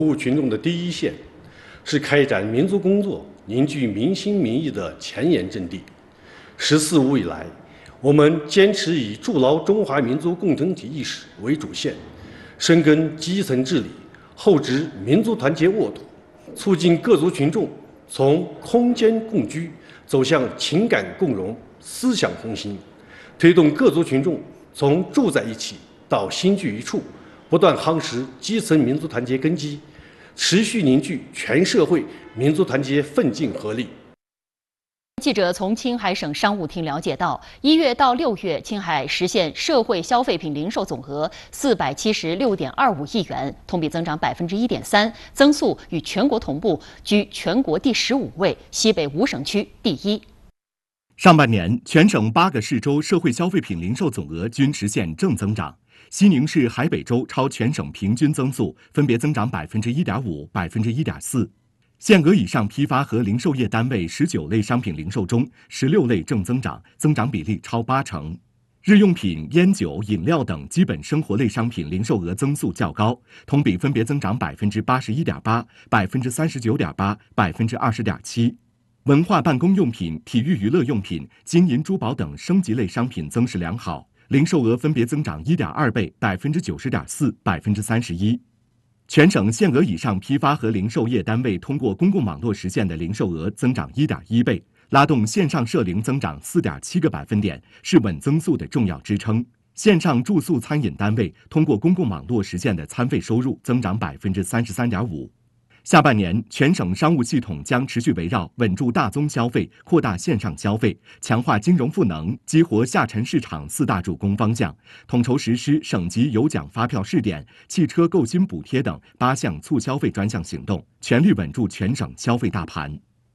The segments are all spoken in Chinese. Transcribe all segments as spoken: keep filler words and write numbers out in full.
服务群众的第一线，是开展民族工作、凝聚民心民意的前沿阵地。十四五以来，我们坚持以筑牢中华民族共同体意识为主线，深耕基层治理，厚植民族团结沃土，促进各族群众从空间共居走向情感共融、思想同心，推动各族群众从住在一起到心聚一处，不断夯实基层民族团结根基，持续凝聚全社会民族团结奋进合力。 记者从青海省商务厅了解到，一月到六月，青海实现社会消费品零售总额四百七十六点二五亿元，同比增长百分之一点三，增速与全国同步，居全国第十五位，西北五省区第一。 上半年，全省八个市州社会消费品零售总额均实现正增长，西宁市海北州超全省平均增速，分别增长百分之一点五、百分之一点四。限额以上批发和零售业单位十九类商品零售中，十六类正增长，增长比例超八成。日用品、烟酒、饮料等基本生活类商品零售额增速较高，同比分别增长百分之八十一点八、百分之三十九点八、百分之二十点七。文化办公用品、体育娱乐用品、金银珠宝等升级类商品增势良好，零售额分别增长一点二倍、百分之九十点四、百分之三十一。全省限额以上批发和零售业单位通过公共网络实现的零售额增长一点一倍，拉动线上社零增长四点七个百分点，是稳增速的重要支撑。线上住宿餐饮单位通过公共网络实现的餐费收入增长百分之三十三点五。下半年，全省商务系统将持续围绕稳住大宗消费、扩大线上消费、强化金融赋能、激活下沉市场四大主攻方向，统筹实施省级有奖发票试点、汽车购金补贴等八项促消费专项行动，全力稳住全省消费大盘。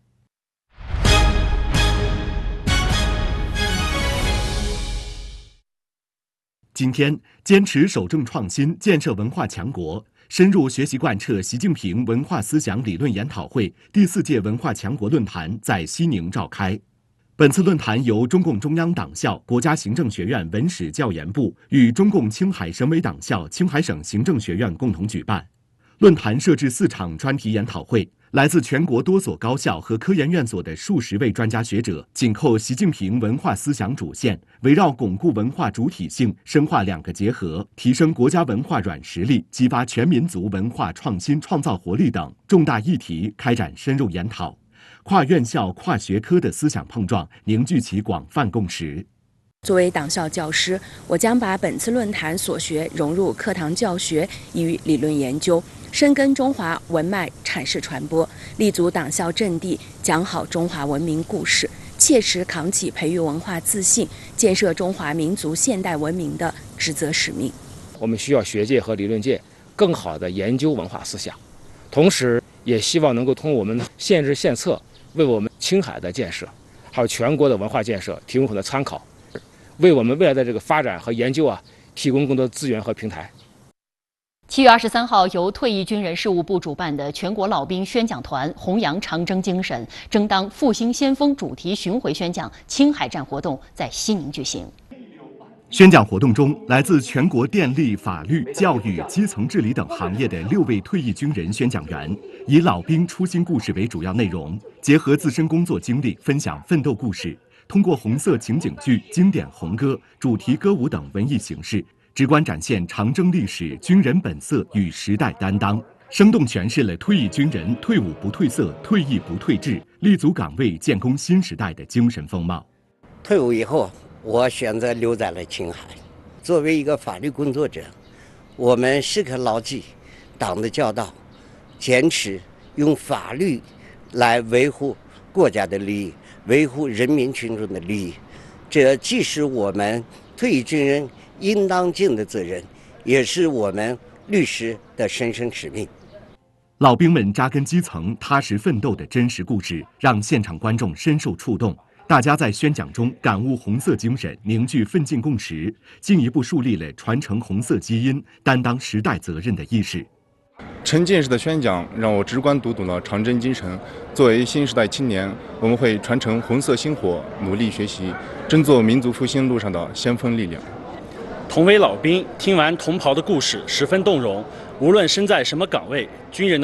今天，坚持守正创新，建设文化强国，深入学习贯彻习近平文化思想理论研讨会第四届文化强国论坛在西宁召开。本次论坛由中共中央党校、国家行政学院文史教研部与中共青海省委党校、青海省行政学院共同举办。论坛设置四场专题研讨会，来自全国多所高校和科研院所的数十位专家学者，紧扣习近平文化思想主线，围绕巩固文化主体性、深化两个结合、提升国家文化软实力、激发全民族文化创新创造活力等重大议题开展深入研讨，跨院校、跨学科的思想碰撞，凝聚起广泛共识。 作为党校教师，我将把本次论坛所学融入课堂教学与理论研究，深耕中华文脉阐释传播，立足党校阵地，讲好中华文明故事，切实扛起培育文化自信、建设中华民族现代文明的职责使命。 我们需要学界和理论界更好地研究文化思想，同时也希望能够通过我们献智献策，为我们青海的建设，还有全国的文化建设提供很多参考，为我们未来的这个发展和研究啊提供更多资源和平台。 七月二十三号，由退役军人事务部主办的全国老兵宣讲团弘扬长征精神，争当复兴先锋主题巡回宣讲青海站活动在西宁举行。 宣讲活动中，来自全国电力、法律、教育、基层治理等行业的六位退役军人宣讲员，以老兵初心故事为主要内容，结合自身工作经历，分享奋斗故事，通过红色情景剧、经典红歌、主题歌舞等文艺形式，直观展现长征历史、军人本色与时代担当，生动诠释了退役军人退伍不褪色、退役不退志、立足岗位建功新时代的精神风貌。 退伍以后，我选择留在了青海。作为一个法律工作者，我们时刻牢记党的教导，坚持用法律来维护国家的利益，维护人民群众的利益。这既是我们退役军人应当尽的责任，也是我们律师的神圣使命。 老兵们扎根基层、踏实奋斗的真实故事，让现场观众深受触动。大家在宣讲中感悟红色精神，凝聚奋进共识，进一步树立了传承红色基因、担当时代责任的意识。 沉浸式的宣讲让我直观读懂了长征精神。作为新时代青年，我们会传承红色星火，努力学习，争做民族复兴路上的先锋力量。 同为老兵，听完同袍的故事，十分动容。无论身在什么岗位，军人的